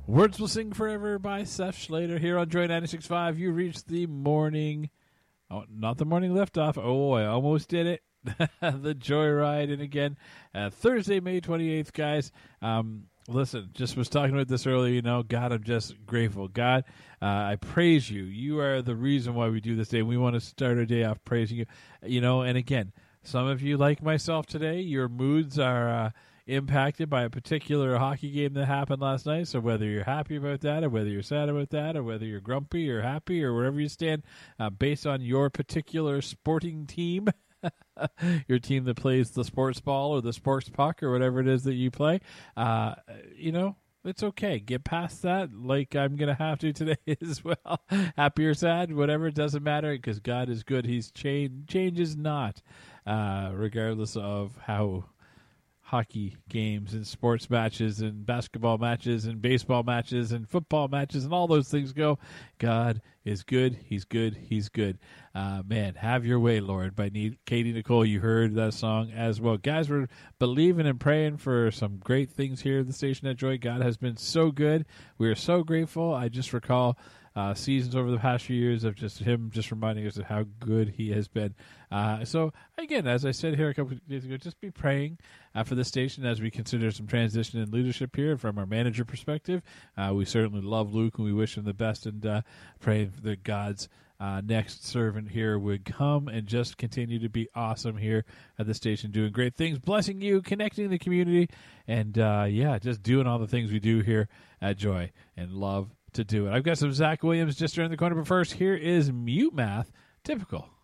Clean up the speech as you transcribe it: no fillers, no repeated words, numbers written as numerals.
Words Will Sing Forever by Seth Schlater here on Joy 96.5. You reached the morning, not the morning liftoff. Oh, I almost did it. The Joyride. And again, Thursday, May 28th, guys. Listen, just was talking about this earlier, God, I'm just grateful. God, I praise you. You are the reason why we do this day. We want to start our day off praising you. And again, some of you, like myself today, your moods are impacted by a particular hockey game that happened last night. So whether you're happy about that or whether you're sad about that or whether you're grumpy or happy or wherever you stand, based on your particular sporting team, your team that plays the sports ball or the sports puck or whatever it is that you play, it's okay. Get past that like I'm going to have to today as well. Happy or sad, whatever, it doesn't matter because God is good. He's changes not, regardless of how hockey games and sports matches and basketball matches and baseball matches and football matches and all those things go. God is good. He's good. He's good. Man, Have Your Way, Lord, by Katie Nicole. You heard that song as well. Guys, we're believing and praying for some great things here at the station at Joy. God has been so good. We are so grateful. I just recall seasons over the past few years of just him just reminding us of how good he has been. So, again, as I said here a couple of days ago, just be praying for the station as we consider some transition in leadership here from our manager perspective. We certainly love Luke, and we wish him the best, and praying that God's next servant here would come and just continue to be awesome here at the station, doing great things, blessing you, connecting the community, and, just doing all the things we do here at Joy and love to do it. I've got some Zach Williams just around the corner, but first, here is Mute Math, Typical.